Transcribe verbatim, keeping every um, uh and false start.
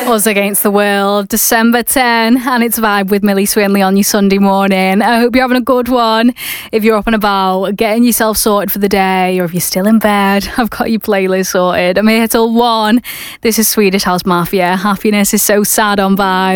Us Against the World, December tenth, and it's Vibe with Millie Swinley on your Sunday morning. I hope you're having a good one. If you're up and about, getting yourself sorted for the day, or if you're still in bed, I've got your playlist sorted. I'm here till one. This is Swedish House Mafia. Happiness is so sad on Vibe.